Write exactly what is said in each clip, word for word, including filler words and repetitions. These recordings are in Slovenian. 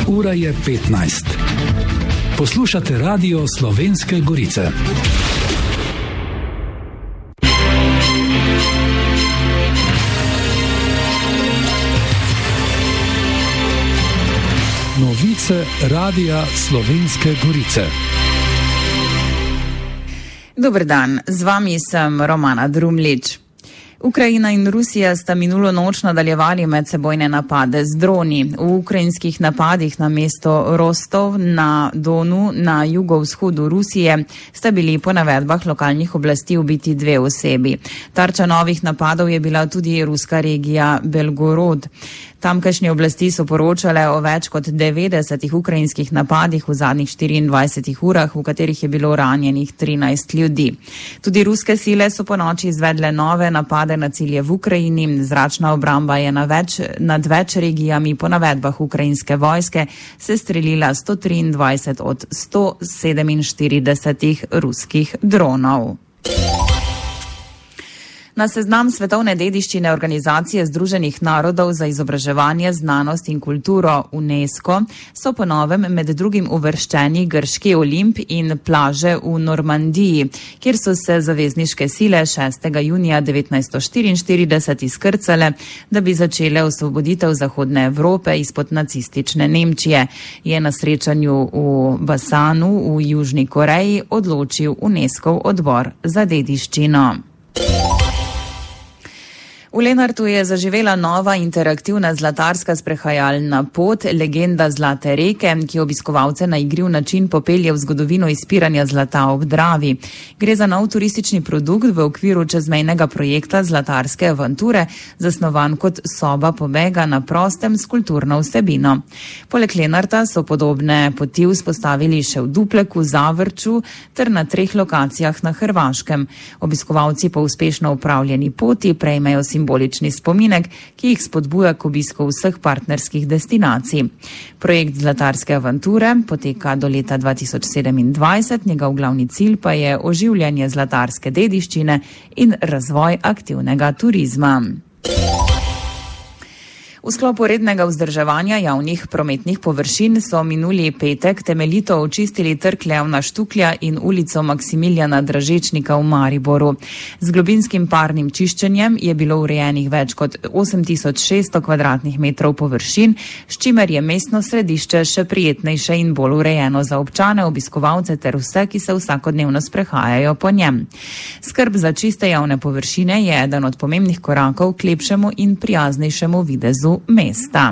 Ura je petnajst. Poslušate Radio Slovenske Gorice. Novice Radia Slovenske Gorice. Dober dan, z vami sem Romana Drumlič. Ukrajina in Rusija sta minulo noč nadaljevali medsebojne napade z droni. V ukrajinskih napadih na mesto Rostov na Donu na jugovzhodu Rusije sta bili po navedbah lokalnih oblasti ubiti dve osebi. Tarča novih napadov je bila tudi ruska regija Belgorod. Tamkajšnje oblasti so poročale o več kot devetdesetih ukrajinskih napadih v zadnjih štiriindvajsetih urah, v katerih je bilo ranjenih trinajst ljudi. Tudi ruske sile so po noči izvedle nove napade na cilje v Ukrajini. Zračna obramba je na več, nad več regijami po navedbah ukrajinske vojske se strelila sto triindvajset od sto sedeminštiridesetih ruskih dronov. Na seznam svetovne dediščine Organizacije Združenih narodov za izobraževanje, znanost in kulturo UNESCO so po novem med drugim uvrščeni grški Olimp in plaže v Normandiji, kjer so se zavezniške sile šestega junija devetnajststo štiriinštirideset izkrcale, da bi začele osvoboditev Zahodne Evrope izpod nacistične Nemčije, je na srečanju v Basanu v Južni Koreji odločil UNESCOV odbor za dediščino. V Lenartu je zaživela nova interaktivna zlatarska sprehajalna pot Legenda Zlate reke, ki obiskovalce na igriv način popelje v zgodovino izpiranja zlata ob Dravi. Gre za nov turistični produkt v okviru čezmejnega projekta Zlatarske avanture, zasnovan kot soba pobega na prostem s kulturno vsebino. Poleg Lenarta so podobne poti vzpostavili še v Dupleku, Zavrču ter na treh lokacijah na Hrvaškem. Obiskovalci po uspešno upravljeni poti prejmejo simbolični spominek, ki jih spodbuja k obisku vseh partnerskih destinacij. Projekt Zlatarske avanture poteka do leta dva tisoč sedemindvajset, njegov glavni cilj pa je oživljanje zlatarske dediščine in razvoj aktivnega turizma. V sklopu rednega vzdrževanja javnih prometnih površin so minuli petek temeljito očistili trg Leona Štuklja in ulico Maksimiljana Dražečnika v Mariboru. Z globinskim parnim čiščenjem je bilo urejenih več kot osem tisoč šeststo kvadratnih metrov površin, s čimer je mestno središče še prijetnejše in bolj urejeno za občane, obiskovalce ter vse, ki se vsakodnevno sprehajajo po njem. Skrb za čiste javne površine je eden od pomembnih korakov k lepšemu in prijaznejšemu videzu mesta.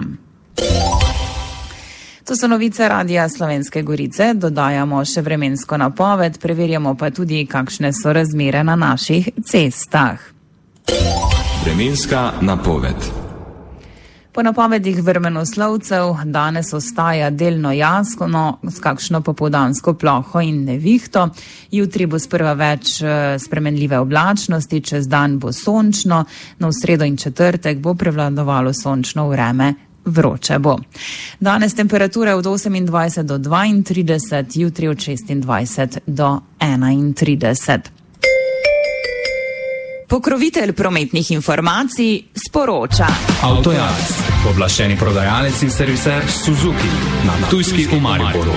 To so novice Radia Slovenske Gorice, dodajamo še vremensko napoved, preverjamo pa tudi, kakšne so razmere na naših cestah. Vremenska napoved. Po napovedih vremenoslovcev danes ostaja delno jasno s kakšno popoldansko ploho in nevihto. Jutri bo sprva več spremenljive oblačnosti, čez dan bo sončno, na sredo in četrtek bo prevladovalo sončno vreme, vroče bo. Danes temperature od osemindvajset do dvaintrideset, jutri od šestindvajset do enaintrideset. Pokrovitelj prometnih informacij sporoča. Avtojalec, pooblaščeni prodajalec in serviser Suzuki na Ptujski v Mariboru.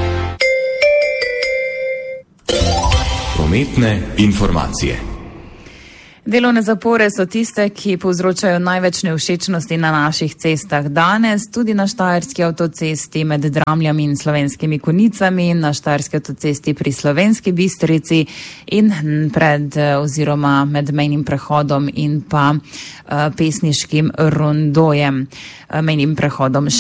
Prometne informacije. Delovne zapore so tiste, ki povzročajo največ nevšečnosti na naših cestah danes, tudi na Štajerski avtocesti med Dramljami in Slovenskimi Konicami, na Štajerski avtocesti pri Slovenski Bistrici in pred oziroma med mejnim prehodom in pa uh, pesniškim rondojem, uh, mejnim prehodom